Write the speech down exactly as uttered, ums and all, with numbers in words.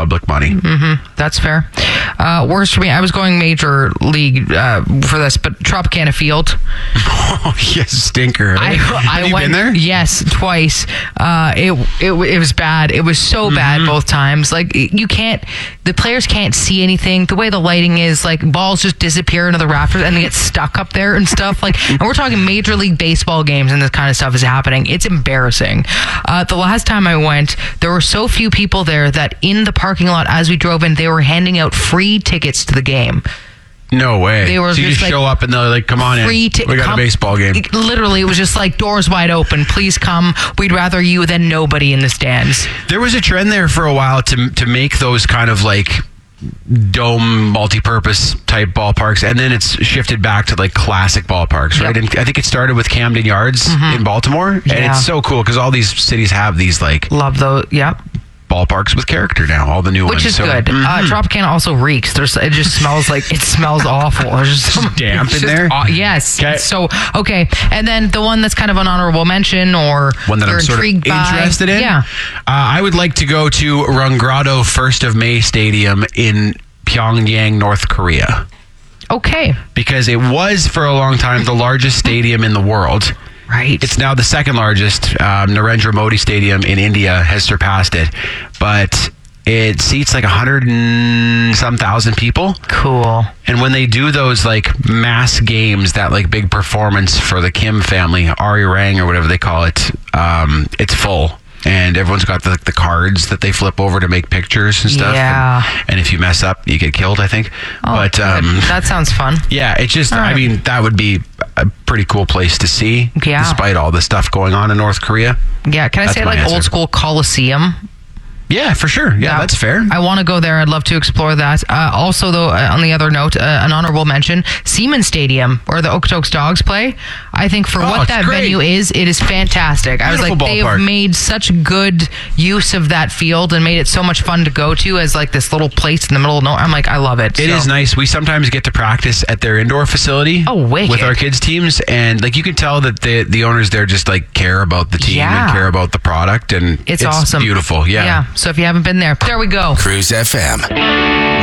public money. Mm-hmm. That's fair. Uh, worst for me, I was going major league uh, for this, but Tropicana Field. Oh, yes, stinker. I, Have I you went, been there? Yes, twice. Uh, it, it it was bad. It was so mm-hmm. bad both times. Like, you can't, the players can't see anything. The way the lighting is, like, balls just disappear into the rafters and they get stuck up there and stuff. Like, and we're talking Major League Baseball games and this kind of stuff is happening. It's embarrassing. Uh, the last time I went, there were so few people there that in the parking lot as we drove in, they were handing out free tickets to the game. No way. They were so you just just like, show up and they're like, come on in. T- we got come, a baseball game. Literally, it was just like, doors wide open. Please come. We'd rather you than nobody in the stands. There was a trend there for a while to to make those kind of like dome multi-purpose type ballparks, and then it's shifted back to like classic ballparks, right? Yep. And I think it started with Camden Yards mm-hmm. in Baltimore, yeah. and it's so cool because all these cities have these like love those. Yep. Ballparks with character now, all the new Which ones. Which is so, good. Mm-hmm. Uh, Tropicana also reeks. There's, it just smells like, it smells awful. There's just some damp in there. Aw- yes. Okay. So, okay. And then the one that's kind of an honorable mention or one that you're I'm sort of interested by, in. Yeah. Uh, I would like to go to Rungrado First of May Stadium in Pyongyang, North Korea. Okay. Because it was for a long time the largest stadium in the world. Right. It's now the second largest. Um, Narendra Modi Stadium in India has surpassed it, but it seats like a hundred and some thousand people. Cool. And when they do those like mass games, that like big performance for the Kim family, Ari Rang or whatever they call it, um, it's full. And everyone's got the, the cards that they flip over to make pictures and stuff. Yeah. And, and if you mess up, you get killed, I think. Oh, but um, that sounds fun. Yeah, it's just, right. I mean, that would be a pretty cool place to see, yeah. despite all the stuff going on in North Korea. Yeah, can I That's say like answer. old school Coliseum? Yeah, for sure. Yeah, yeah, that's fair. I want to go there. I'd love to explore that. Uh, also, though, uh, on the other note, uh, an honorable mention, Siemens Stadium, where the Okotoks Dogs play. I think for oh, what that great. venue is, it is fantastic. Beautiful I was like, ballpark. they have made such good use of that field and made it so much fun to go to as like this little place in the middle of nowhere. I'm like, I love it. It so. is nice. We sometimes get to practice at their indoor facility. Oh, wicked. With our kids' teams, and like you can tell that the the owners there just like care about the team yeah. and care about the product, and it's, it's awesome. Beautiful. Yeah. Yeah. So if you haven't been there, there we go. Cruise F M.